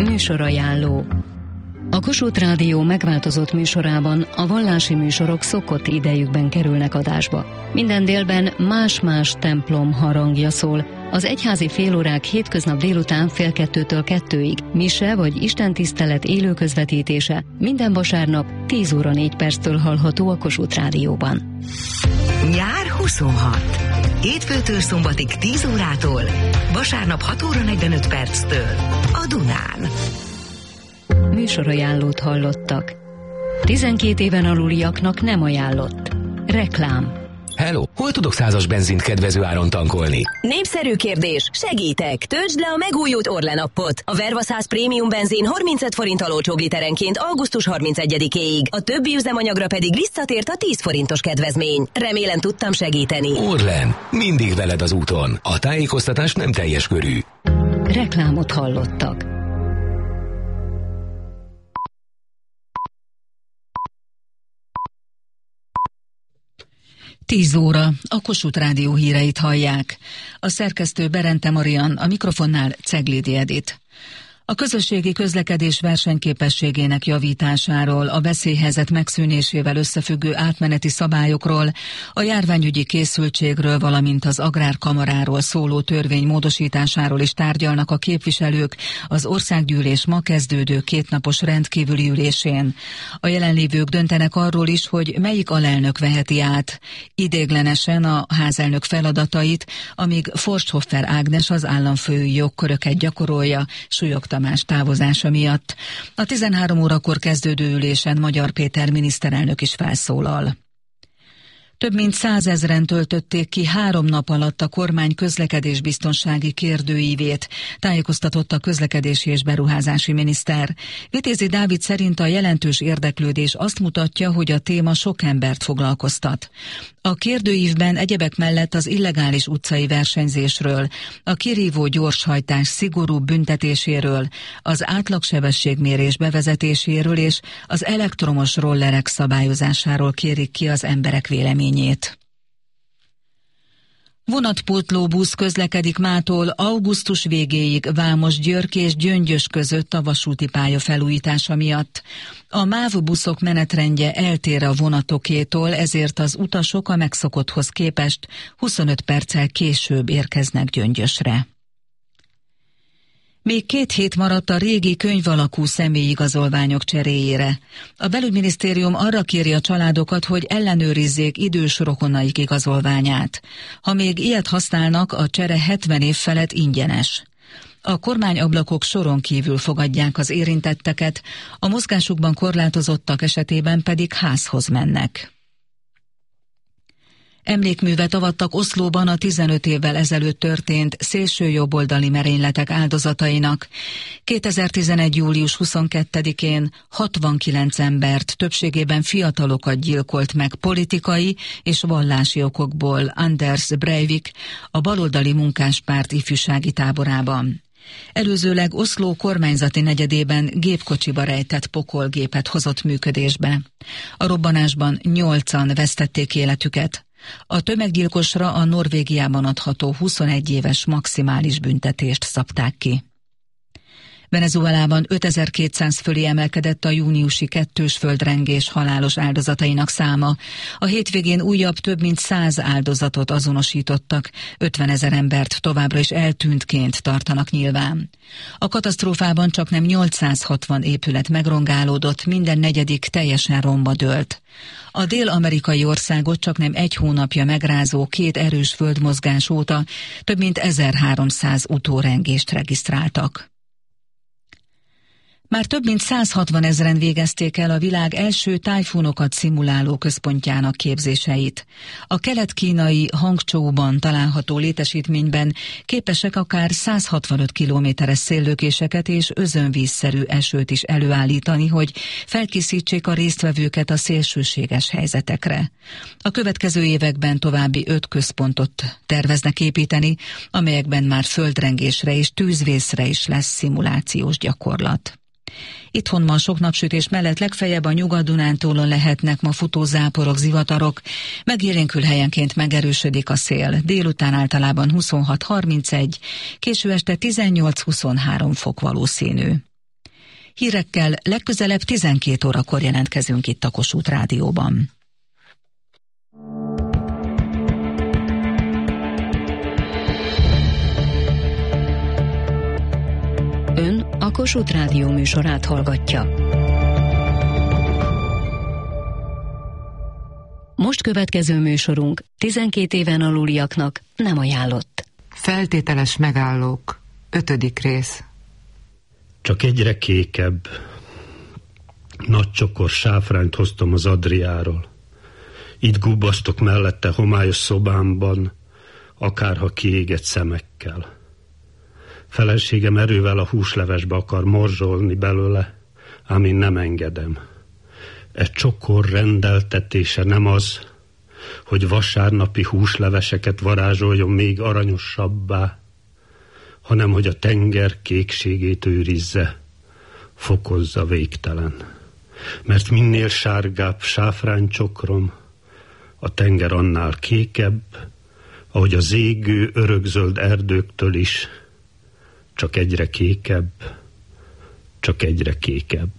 Műsorajánló. A Kossuth Rádió megváltozott műsorában a vallási műsorok szokott idejükben kerülnek adásba. Minden délben más-más templom harangja szól. Az egyházi félórák hétköznap délután 12-től 2-ig, mise vagy istentisztelet élő közvetítése minden vasárnap 10 óra 4 perctől hallható a Kossuth Rádióban. Nyár 26. Hétfőtől szombatig 10 órától, vasárnap 6 óra 45 perctől a Dunán. Műsorajánlót hallottak. 12 éven aluliaknak nem ajánlott. Reklám. Hello, hol tudok 100-as benzint kedvező áron tankolni? Népszerű kérdés, segítek! Töltsd le a megújult Orlen appot. A Verva 100 prémium benzin 35 forinttal olcsóbb literenként augusztus 31-éig. A többi üzemanyagra pedig visszatért a 10 forintos kedvezmény. Remélem tudtam segíteni. Orlen, mindig veled az úton. A tájékoztatás nem teljes körű. Reklámot hallottak. Tíz óra, a Kossuth Rádió híreit hallják. A szerkesztő Berente Marian, a mikrofonnál Ceglidi Edit. A közösségi közlekedés versenyképességének javításáról, a veszélyhelyzet megszűnésével összefüggő átmeneti szabályokról, a járványügyi készültségről, valamint az agrárkamaráról szóló törvény módosításáról is tárgyalnak a képviselők az országgyűlés ma kezdődő kétnapos rendkívüli ülésén. A jelenlévők döntenek arról is, hogy melyik alelnök veheti át ideiglenesen a házelnök feladatait, amíg Forsthoffer Ágnes az államfői jogköröket gyakorolja, Súlyog Tamás távozása miatt. A 13 órakor kezdődő ülésen Magyar Péter miniszterelnök is felszólal. Több mint 100 000-en töltötték ki 3 nap alatt a kormány közlekedésbiztonsági kérdőívét, tájékoztatott a közlekedési és beruházási miniszter. Vitézi Dávid szerint a jelentős érdeklődés azt mutatja, hogy a téma sok embert foglalkoztat. A kérdőívben egyebek mellett az illegális utcai versenyzésről, a kirívó gyorshajtás szigorú büntetéséről, az átlagsebességmérés bevezetéséről és az elektromos rollerek szabályozásáról kérik ki az emberek véleményét. Vonatpótló busz közlekedik mától augusztus végéig Vámos-György és Gyöngyös között a vasúti pálya felújítása miatt. A MÁV buszok menetrendje eltér a vonatokétól, ezért az utasok a megszokotthoz képest 25 perccel később érkeznek Gyöngyösre. Még 2 hét maradt a régi könyvalakú személyigazolványok cseréjére. A belügyminisztérium arra kéri a családokat, hogy ellenőrizzék idős rokonaik igazolványát. Ha még ilyet használnak, a csere 70 év felett ingyenes. A kormányablakok soron kívül fogadják az érintetteket, a mozgásukban korlátozottak esetében pedig házhoz mennek. Emlékművet avattak Oszlóban a 15 évvel ezelőtt történt szélsőjobboldali merényletek áldozatainak. 2011. július 22-én 69 embert, többségében fiatalokat gyilkolt meg politikai és vallási okokból Anders Breivik, a baloldali munkáspárt ifjúsági táborában. Előzőleg Oszló kormányzati negyedében gépkocsiba rejtett pokolgépet hozott működésbe. A robbanásban 8-an vesztették életüket. A tömeggyilkosra a Norvégiában adható 21 éves maximális büntetést szabták ki. Venezuelában 5200 fölé emelkedett a júniusi kettős földrengés halálos áldozatainak száma. A hétvégén újabb több mint 100 áldozatot azonosítottak, 50 000 embert továbbra is eltűntként tartanak nyilván. A katasztrófában csaknem 860 épület megrongálódott, minden negyedik teljesen romba dőlt. A dél-amerikai országot csaknem 1 hónapja megrázó 2 erős földmozgás óta több mint 1300 utórengést regisztráltak. Már több mint 160 000-en végezték el a világ első tájfunokat szimuláló központjának képzéseit. A kelet-kínai Hangzhouban található létesítményben képesek akár 165 kilométeres széllökéseket és özönvízszerű esőt is előállítani, hogy felkészítsék a résztvevőket a szélsőséges helyzetekre. A következő években további 5 központot terveznek építeni, amelyekben már földrengésre és tűzvészre is lesz szimulációs gyakorlat. Itthon ma sok napsütés mellett legfeljebb a Nyugat-Dunántúlon lehetnek ma futó záporok, zivatarok, megélénkül helyenként megerősödik a szél, délután általában 26-31, késő este 18-23 fok valószínű. Hírekkel legközelebb 12 órakor jelentkezünk itt a Kossuth Rádióban. Ön a Kossuth Rádió műsorát hallgatja. Most következő műsorunk 12 éven aluliaknak nem ajánlott. Feltételes megállók, 5. rész. Csak egyre kékebb. Nagy csokor sáfrányt hoztam az Adriáról. Itt gubbasztok mellette homályos szobámban, akárha kiégett szemekkel. Feleségem erővel a húslevesbe akar morzsolni belőle, ám én nem engedem. E csokor rendeltetése nem az, hogy vasárnapi húsleveseket varázsoljon még aranyosabbá, hanem hogy a tenger kékségét őrizze, fokozza végtelen. Mert minél sárgább sáfránycsokrom, a tenger annál kékebb, ahogy az égő örökzöld erdőktől is, csak egyre kékebb, csak egyre kékebb.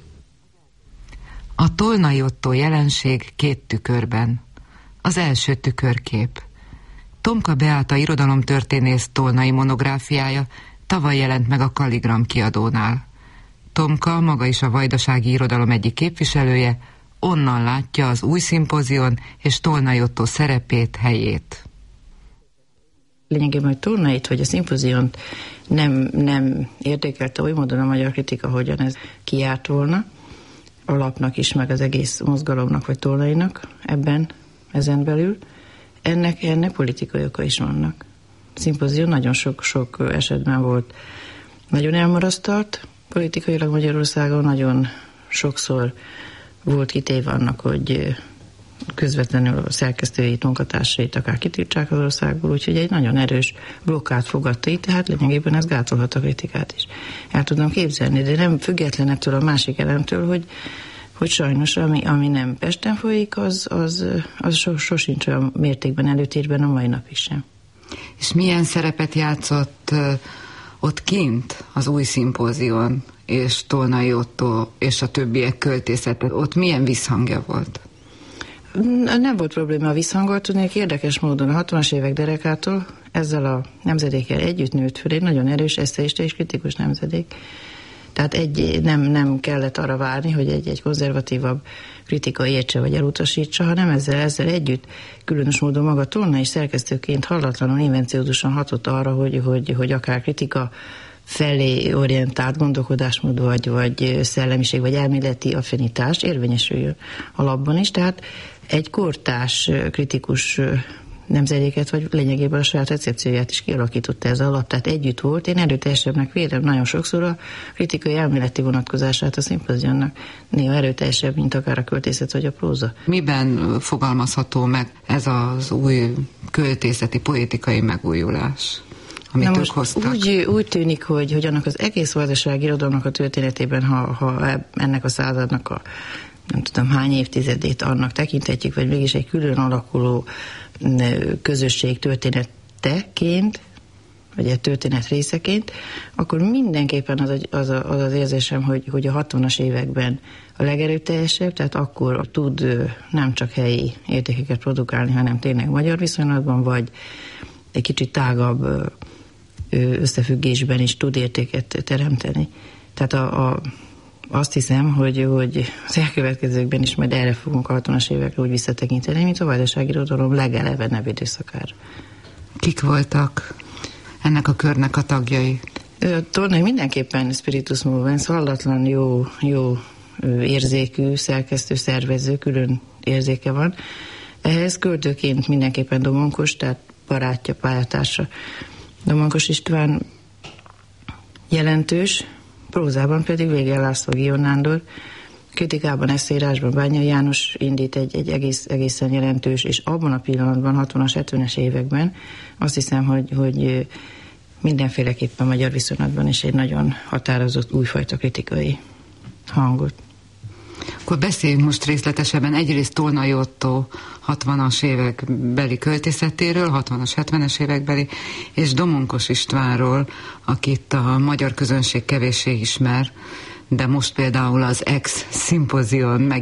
A Tolnai Ottó jelenség 2 tükörben. Az első tükörkép. Tomka Beáta irodalomtörténész tolnai monográfiája tavaly jelent meg a Kalligram kiadónál. Tomka maga is a vajdasági irodalom egyik képviselője, onnan látja az új szimpozion és Tolnai Ottó szerepét, helyét. Lényegében, hogy Tolnait vagy a szimpoziont nem értékelte oly módon a magyar kritika, hogyan ez kijárt volna a lapnak is, meg az egész mozgalomnak, vagy Tolnainak ezen belül. Ennek politikai oka is vannak. A szimpozion nagyon sok esetben volt nagyon elmarasztalt, politikailag Magyarországon nagyon sokszor volt kitéve annak, hogy közvetlenül a szerkesztőjét, munkatársait akár kitiltsák az országból, úgyhogy egy nagyon erős blokkát fogadta itt, tehát lényegében ez gátolhat a kritikát is. El tudom képzelni, de nem független ettől a másik elemtől, hogy sajnos ami nem Pesten folyik, az sosincs olyan mértékben előtérben a mai napig sem. És milyen szerepet játszott ott kint az új szimpózion, és Tolnai Ottó és a többiek költészete? Ott milyen visszhangja volt? Nem volt probléma a visszhanggal, tudnék érdekes módon a 60-as évek derekától ezzel a nemzedékkel együtt nőtt föl egy nagyon erős eszteista és kritikus nemzedék. Tehát nem kellett arra várni, hogy egy konzervatívabb kritika értse vagy elutasítsa, hanem ezzel együtt különös módon maga Tolnai is szerkesztőként hallatlanul invenciódusan hatott arra, hogy akár kritika felé orientált gondolkodásmód vagy szellemiség vagy elméleti affinitás érvényesüljön a lapban is. Tehát egy kortárs kritikus nemzedéket, vagy lényegében a saját recepcióját is kialakította ez a lap, tehát együtt volt. Én erőteljesebbnek vélem nagyon sokszor a kritikai elméleti vonatkozását a szimpozionnak, néha erőteljesebb, mint akár a költészet vagy a próza. Miben fogalmazható meg ez az új költészeti, poétikai megújulás, amit ők hoztak? Úgy tűnik, hogy annak az egész vajdasági irodalomnak a történetében, ha ennek a századnak a nem tudom hány évtizedét annak tekinthetjük, vagy mégis egy külön alakuló közösség történeteként, vagy egy történet részeként, akkor mindenképpen az érzésem, hogy a 60-as években a legerőteljesebb, tehát akkor tud nem csak helyi értékeket produkálni, hanem tényleg magyar viszonylatban, vagy egy kicsit tágabb összefüggésben is tud értéket teremteni. Tehát azt hiszem, hogy az elkövetkezőkben is majd erre fogunk a 60-as évekre úgy visszatekinteni, mint a vajdasági irodalom legelevenebb időszakára. Kik voltak ennek a körnek a tagjai? Tolnai mindenképpen spiritus movens, hallatlan jó érzékű, szerkesztő, szervező, külön érzéke van. Ehhez költőként mindenképpen Domonkos, tehát barátja, pályatársa. Domonkos István jelentős, prózában pedig Végel László, Guillaume Nándor, kritikában, esszérásban Bányai János indít egy egészen jelentős, és abban a pillanatban, 60-as, 70-es években azt hiszem, hogy mindenféleképpen magyar viszonylatban is egy nagyon határozott újfajta kritikai hangot. Akkor beszéljünk most részletesebben egyrészt Tolnai Ottó 60-as évekbeli költészetéről, 60-as, 70-es évekbeli, és Domonkos Istvánról, akit a magyar közönség kevéssé ismer, de most például az X szimpozion meg